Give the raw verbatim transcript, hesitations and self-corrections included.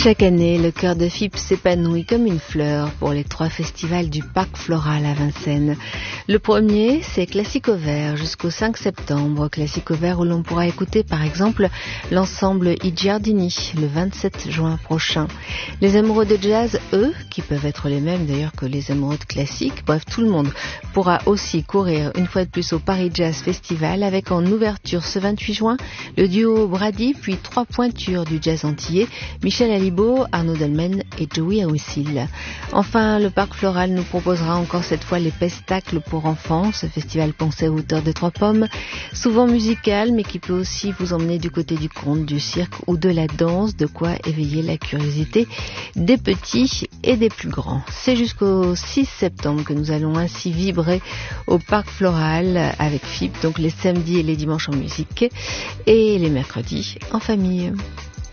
Chaque année, le cœur de Fippe s'épanouit comme une fleur pour les trois festivals du Parc Floral à Vincennes. Le premier, c'est Classico Vert jusqu'au cinq septembre. Classico Vert où l'on pourra écouter par exemple l'ensemble I Giardini le vingt-sept juin prochain. Les amoureux de jazz, eux, qui peuvent être les mêmes d'ailleurs que les amoureux de classique, bref, tout le monde pourra aussi courir une fois de plus au Paris Jazz Festival avec en ouverture ce vingt-huit juin le duo Brady puis trois pointures du jazz antillais, Michel Alibo, Arnaud Dolmen et Joey Aousil. Enfin, le Parc Floral nous proposera encore cette fois les pestacles pour enfants, ce festival pensé à hauteur de trois pommes, souvent musical mais qui peut aussi vous emmener du côté du conte, du cirque ou de la danse, de quoi éveiller la curiosité des petits et des plus grands. C'est jusqu'au six septembre que nous allons ainsi vibrer au Parc Floral avec Fippe, donc les samedis et les dimanches en musique et les mercredis en famille.